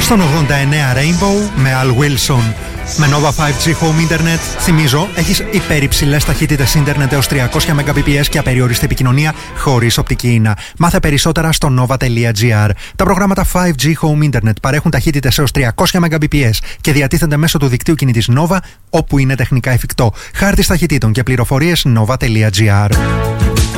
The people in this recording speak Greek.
Στον 89 Rainbow με Al Wilson. Με Nova 5G Home Internet, θυμίζω, έχεις υπερυψηλές ταχύτητες ίντερνετ έως 300 Mbps και απεριόριστη επικοινωνία χωρίς οπτική ίνα. Μάθε περισσότερα στο nova.gr. Τα προγράμματα 5G Home Internet παρέχουν ταχύτητες έως 300 Mbps και διατίθενται μέσω του δικτύου κινητής Nova όπου είναι τεχνικά εφικτό. Χάρτης ταχυτήτων και πληροφορίες nova.gr.